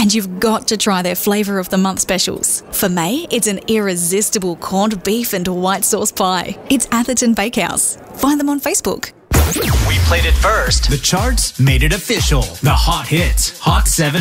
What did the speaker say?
And you've got to try their flavour of the month specials. For May, it's an irresistible corned beef and white sauce pie. It's Atherton Bakehouse. Find them on Facebook. We played it first. The charts made it official. The hot hits, Hot 7